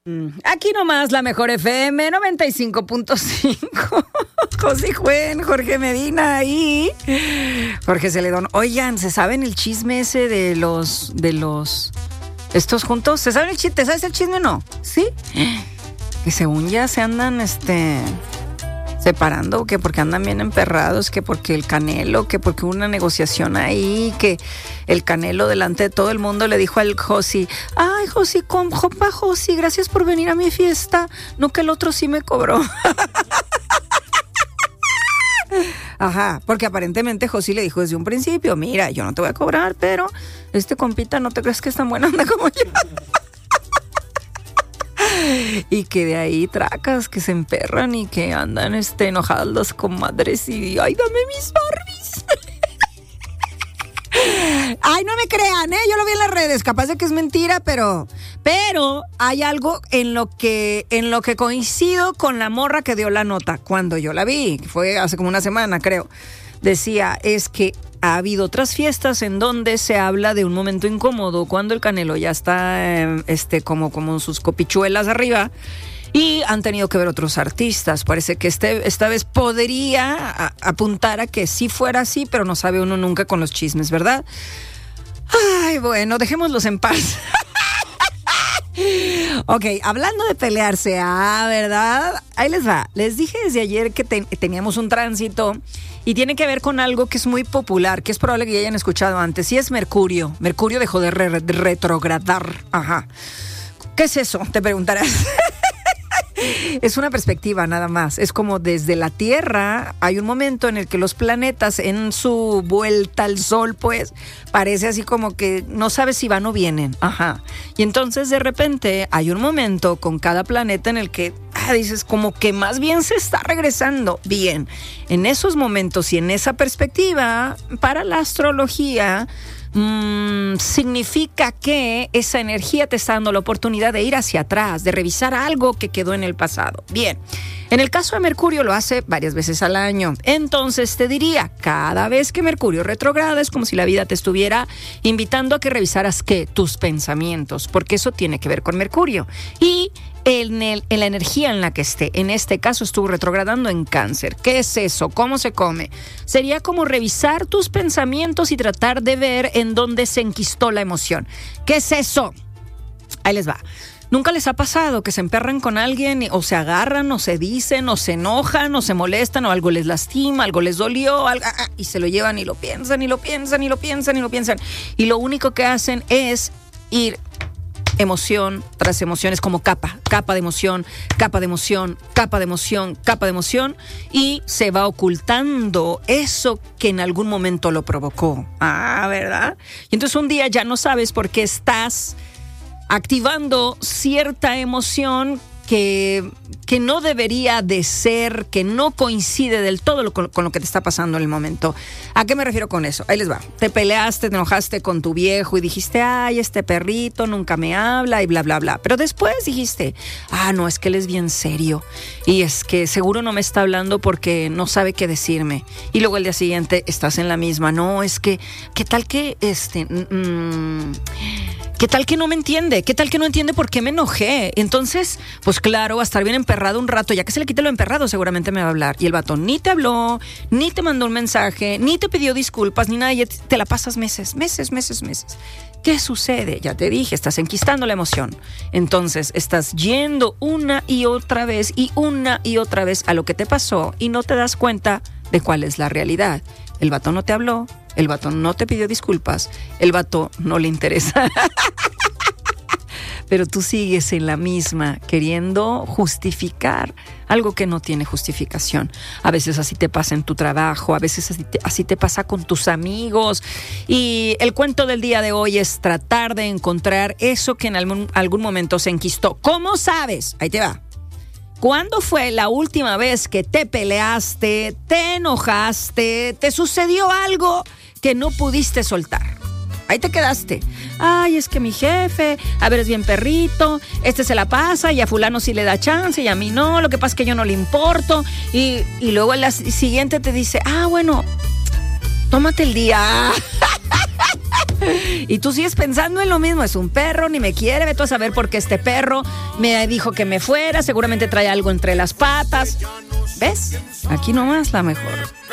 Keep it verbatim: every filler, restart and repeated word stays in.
Aquí nomás la mejor F M noventa y cinco punto cinco. José Juen, Jorge Medina y Jorge Celedón. Oigan, ¿se saben el chisme ese de los de los estos juntos? ¿Se saben el chisme? ¿Te sabes el chisme o no? ¿Sí? Que según ya se andan este separando, que porque andan bien emperrados, que porque el Canelo, que porque hubo una negociación ahí, que el Canelo delante de todo el mundo le dijo al Josi, ay Josi, compa Josi, gracias por venir a mi fiesta, no que el otro sí me cobró. Ajá, porque aparentemente Josi le dijo desde un principio, mira, yo no te voy a cobrar, pero este compita no te crees que es tan buena onda como yo. Y que de ahí tracas que se emperran y que andan este, enojadas las comadres y ay, dame mis Barbies. Ay, no me crean, ¿eh? Yo lo vi en las redes, capaz de que es mentira, pero pero hay algo en lo que en lo que coincido con la morra que dio la nota cuando yo la vi, fue hace como una semana, creo. Decía, es que ha habido otras fiestas en donde se habla de un momento incómodo cuando el Canelo ya está eh, este como como sus copichuelas arriba y han tenido que ver otros artistas. Parece que este esta vez podría a, apuntar a que sí fuera así, pero no sabe uno nunca con los chismes, ¿verdad? Ay, bueno, dejémoslos en paz. Ok, hablando de pelearse, ah, ¿verdad? Ahí les va. Les dije desde ayer que te, teníamos un tránsito y tiene que ver con algo que es muy popular, que es probable que ya hayan escuchado antes, y es Mercurio. Mercurio dejó de re- retrogradar. Ajá. ¿Qué es eso? Te preguntarás. Es una perspectiva nada más. Es como desde la Tierra hay un momento en el que los planetas en su vuelta al Sol, pues, parece así como que no sabes si van o vienen. Ajá. Y entonces de repente hay un momento con cada planeta en el que ah, dices como que más bien se está regresando. Bien, en esos momentos y en esa perspectiva, para la astrología, Mm, significa que esa energía te está dando la oportunidad de ir hacia atrás, de revisar algo que quedó en el pasado. Bien, en el caso de Mercurio lo hace varias veces al año. Entonces te diría, cada vez que Mercurio retrograda es como si la vida te estuviera invitando a que revisaras ¿qué? Tus pensamientos, porque eso tiene que ver con Mercurio. Y En, el, en la energía en la que esté. En este caso estuvo retrogradando en Cáncer. ¿Qué es eso? ¿Cómo se come? Sería como revisar tus pensamientos y tratar de ver en dónde se enquistó la emoción. ¿Qué es eso? Ahí les va. ¿Nunca les ha pasado que se emperran con alguien o se agarran o se dicen o se enojan o se molestan o algo les lastima, algo les dolió algo, y se lo llevan y lo piensan y lo piensan y lo piensan y lo piensan y lo único que hacen es ir emoción tras emoción, es como capa, capa de emoción, capa de emoción, capa de emoción, capa de emoción, y se va ocultando eso que en algún momento lo provocó. Ah, ¿verdad? Y entonces un día ya no sabes por qué estás activando cierta emoción que, que no debería de ser, que no coincide del todo lo, con, con lo que te está pasando en el momento. ¿A qué me refiero con eso? Ahí les va. Te peleaste, te enojaste con tu viejo y dijiste, ay, este perrito nunca me habla y bla, bla, bla. Pero después dijiste, ah, no, es que él es bien serio y es que seguro no me está hablando porque no sabe qué decirme. Y luego el día siguiente estás en la misma. No, es que, ¿qué tal que este... Mmm, ¿Qué tal que no me entiende? ¿Qué tal que no entiende por qué me enojé? Entonces, pues claro, va a estar bien emperrado un rato. Ya que se le quite lo emperrado, seguramente me va a hablar. Y el vato ni te habló, ni te mandó un mensaje, ni te pidió disculpas, ni nada. Y te la pasas meses, meses, meses, meses. ¿Qué sucede? Ya te dije, estás enquistando la emoción. Entonces, estás yendo una y otra vez y una y otra vez a lo que te pasó y no te das cuenta de cuál es la realidad. El vato no te habló. El vato no te pidió disculpas, el vato no le interesa. Pero tú sigues en la misma, queriendo justificar algo que no tiene justificación. A veces así te pasa en tu trabajo, a veces así te, así te pasa con tus amigos. Y el cuento del día de hoy es tratar de encontrar eso que en algún, algún momento se enquistó. ¿Cómo sabes? Ahí te va. ¿Cuándo fue la última vez que te peleaste, te enojaste, te sucedió algo que no pudiste soltar? Ahí te quedaste. Ay, es que mi jefe, a ver, es bien perrito, este se la pasa y a fulano sí le da chance y a mí no, lo que pasa es que yo no le importo. Y, y luego el siguiente te dice, ah, bueno, tómate el día. Y tú sigues pensando en lo mismo, es un perro, ni me quiere, vete a saber por qué este perro me dijo que me fuera, seguramente trae algo entre las patas. ¿Ves? Aquí nomás la mejor.